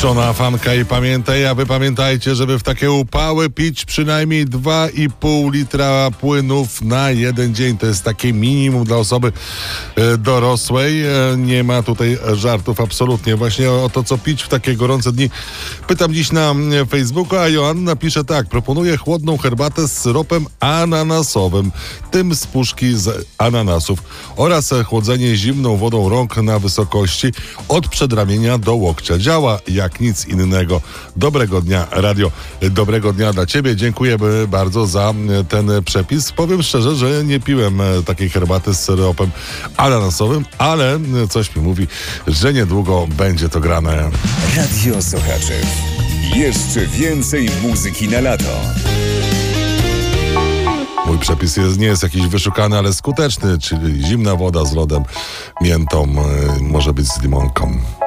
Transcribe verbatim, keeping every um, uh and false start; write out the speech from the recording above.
Szona Fanka i pamiętaj, a wy pamiętajcie, żeby w takie upały pić przynajmniej dwa i pół litra płynów na jeden dzień. To jest takie minimum dla osoby e, dorosłej. E, nie ma tutaj żartów absolutnie. Właśnie o to, co pić w takie gorące dni. Pytam dziś na Facebooku, a Joanna pisze tak. Proponuję chłodną herbatę z syropem ananasowym, tym z puszki z ananasów, oraz chłodzenie zimną wodą rąk na wysokości od przedramienia do łokcia. Działa jak nic innego. Dobrego dnia, radio. Dobrego dnia dla ciebie. Dziękuję bardzo za ten przepis. Powiem szczerze, że nie piłem takiej herbaty z syropem ananasowym, ale coś mi mówi, że niedługo będzie to grane. Radio Sochaczew. Jeszcze więcej muzyki na lato. Mój przepis jest, nie jest jakiś wyszukany, ale skuteczny, czyli zimna woda z lodem, miętą, może być z limonką.